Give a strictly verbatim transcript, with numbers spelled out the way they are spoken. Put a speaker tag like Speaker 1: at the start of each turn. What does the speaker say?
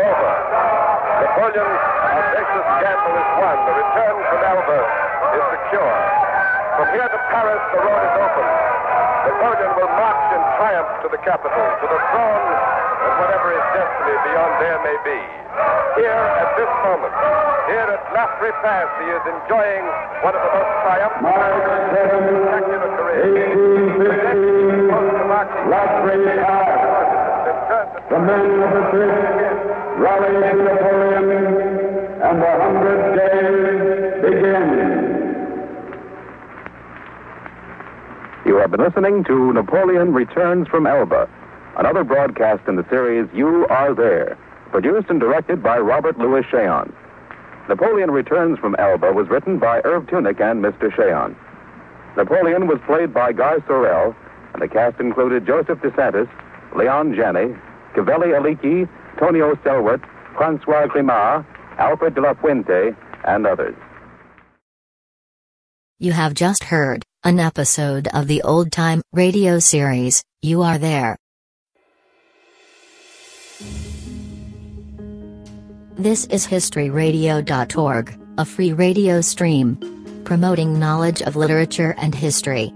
Speaker 1: over. Napoleon's audacious gamble is won. The return from Elba is secure. From here to Paris, the road is open. Napoleon will march in triumph to the capital, to the throne, and whatever his destiny beyond there may be. Here, at this moment, here at La Fripasse, he is enjoying one of the most triumphant spectacular careers.
Speaker 2: La Fripasse, the men of the fifth rally to Napoleon, and the hundred days begin.
Speaker 3: You have been listening to Napoleon Returns from Elba, another broadcast in the series You Are There, produced and directed by Robert Louis Cheon. Napoleon Returns from Elba was written by Irv Tunick and Mister Cheon. Napoleon was played by Guy Sorel, and the cast included Joseph DeSantis, Leon Janney, Cavelli Aliki, Tonio Selwert, Francois Grimard, Alfred de la Fuente, and others.
Speaker 4: You have just heard an episode of the old-time radio series, You Are There. This is history radio dot org, a free radio stream promoting knowledge of literature and history.